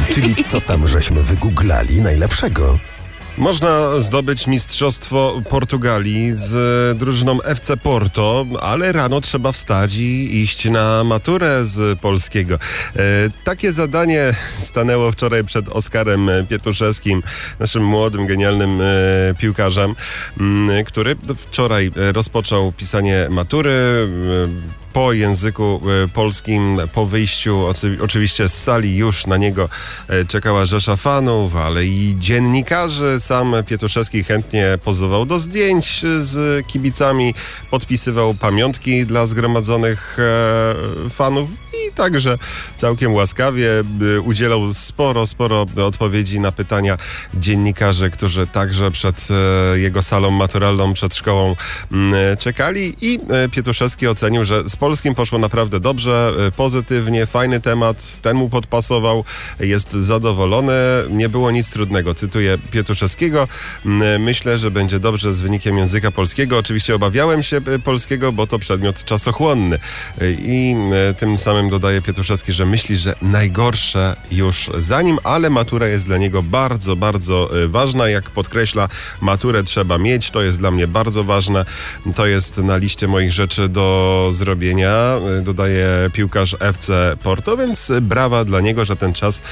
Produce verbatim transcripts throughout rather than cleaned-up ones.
Czyli co tam żeśmy wygooglali najlepszego? Można zdobyć mistrzostwo Portugalii z drużyną F C Porto, ale rano trzeba wstać i iść na maturę z polskiego. E, takie zadanie stanęło wczoraj przed Oskarem Pietruszewskim, naszym młodym, genialnym e, piłkarzem, m, który wczoraj rozpoczął pisanie matury. E, po języku polskim, po wyjściu oczywiście z sali już na niego czekała rzesza fanów, ale i dziennikarzy. Sam Pietruszewski chętnie pozował do zdjęć z kibicami, podpisywał pamiątki dla zgromadzonych fanów i także całkiem łaskawie udzielał sporo, sporo odpowiedzi na pytania dziennikarzy, którzy także przed jego salą maturalną, przed szkołą czekali, i Pietruszewski ocenił, że z polskim poszło naprawdę dobrze, pozytywnie, fajny temat, ten mu podpasował, jest zadowolony, nie było nic trudnego. Cytuję Pietruszewskiego: myślę, że będzie dobrze z wynikiem języka polskiego. Oczywiście obawiałem się polskiego, bo to przedmiot czasochłonny. I tym samym dodaje Pietruszewski, że myśli, że najgorsze już za nim, ale matura jest dla niego bardzo, bardzo ważna. Jak podkreśla, maturę trzeba mieć, to jest dla mnie bardzo ważne. To jest na liście moich rzeczy do zrobienia, dodaje piłkarz F C Porto, więc brawa dla niego, że ten czas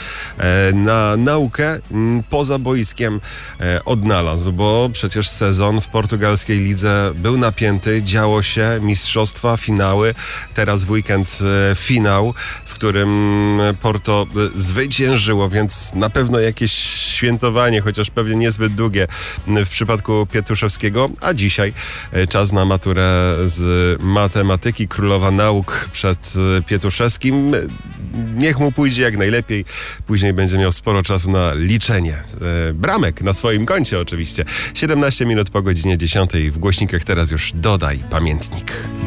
na naukę poza boiskiem odnalazł, bo przecież sezon w portugalskiej lidze był napięty, działo się, mistrzostwa, finały, teraz w weekend finał, w którym Porto zwyciężyło, więc na pewno jakieś świętowanie, chociaż pewnie niezbyt długie w przypadku Pietruszewskiego, a dzisiaj czas na maturę z matematyki, królowa nauk przed Pietruszewskim. Niech mu pójdzie jak najlepiej, później będzie miał sporo czasu na liczenie e, bramek na swoim koncie oczywiście. siedemnaście minut po godzinie dziesiątej, w głośnikach teraz już dodaj pamiętnik.